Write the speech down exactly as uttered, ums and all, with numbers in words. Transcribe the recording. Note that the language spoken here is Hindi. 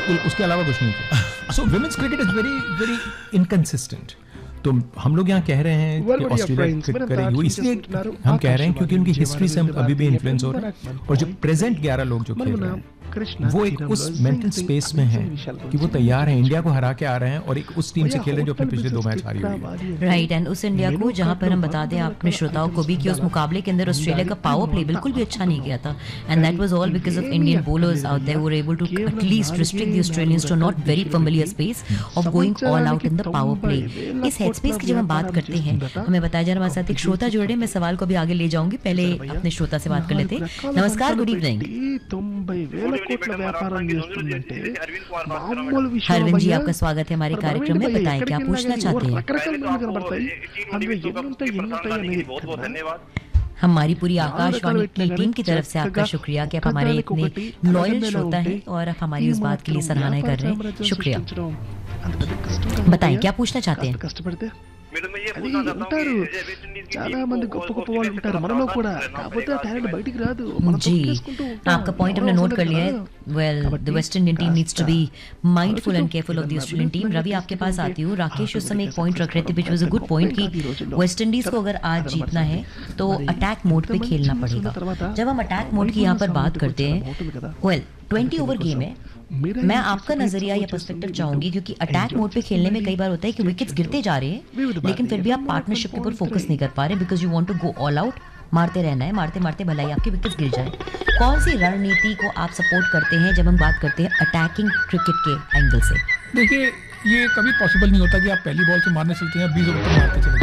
उसके अलावा कुछ नहीं किया। सो women's cricket is very very inconsistent. तो हम लोग यहाँ कह रहे हैं Well, कि but your Australia friends, cricket but करेगी, वो that इसलिए just not- हम कह रहे हैं आकाशवाणी क्योंकि उनकी विजयवाड़ा हिस्ट्री से हम गुजरात अभी भी में इन्फ्लुएंस हो रहे बना- हैं। और जो प्रेजेंट ग्यारह लोग जो खेल रहे हैं वो एक उस मेंटल स्पेस में है कि वो तैयार है, इंडिया को हरा के आ रहे हैं और एक उस टीम से खेल रहे हैं जो अपने पिछले दो मैच हारी हुई है। राइट, एंड उस इंडिया को जहां पर हम बता दें अपने श्रोताओं को भी कि उस मुकाबले के अंदर ऑस्ट्रेलिया का पावर प्ले बिल्कुल भी अच्छा नहीं गया था, and that was all because of Indian bowlers out there were able to at least restrict the Australians to not very familiar space of going all out in the power play. इस हेड स्पेस की जब हम बात करते हैं, हमें बताया जा रहा हमारे साथ एक श्रोता जुड़ रहे हैं। मैं सवाल को भी आगे ले जाऊंगी, पहले अपने श्रोता से बात कर लेते हैं। नमस्कार, गुड इवनिंग। हरविंद जी, आपका स्वागत है हमारे कार्यक्रम में। बताएं क्या पूछना चाहते हैं। हमारी पूरी आकाशवाणी की टीम की तरफ से आपका शुक्रिया कि आप हमारे इतने लॉयल श्रोता हैं और आप हमारी उस बात के लिए सराहना कर रहे हैं। शुक्रिया। बताएं क्या पूछना चाहते हैं। మేడం मैं ये पूछना चाहता हूं कि वेस्ट इंडीज की చాలా మంది గొప్ప గొప్ప వాళ్ళు ఉంటారు మనలో కూడా, కాకపోతే ఆ టాలెంట్ బయటికి రాదు। जी, आपका पॉइंट हमने नोट कर लिया है। Well, the West Indian team needs to be mindful and careful of the Australian team. Ravi, आपके पास आती हूँ। राकेश उस समय एक पॉइंट रख रहे थे which was a good point कि वेस्ट इंडीज को अगर आज जीतना है तो अटैक मोड पे खेलना पड़ेगा। जब हम अटैक मोड की यहाँ पर बात करते हैं, वेल ट्वेंटी ओवर गेम है, मैं आपका नजरिया या पर्सपेक्टिव चाहूंगी क्योंकि अटैक मोड पे खेलने में कई बार होता है कि विकेट्स गिरते जा रहे हैं लेकिन फिर भी आप पार्टनरशिप के ऊपर फोकस नहीं कर पा रहे because you want to go all out. मारते रहना है, मारते मारते भलाई आपके विकेट्स गिर जाए। कौन सी रणनीति को आप सपोर्ट करते हैं जब हम बात करते हैं अटैकिंग क्रिकेट के एंगल से? देखिए, ये कभी पॉसिबल नहीं होता कि आप पहली बॉल से मारने चलते हैं बीस ओवर तक मारते चले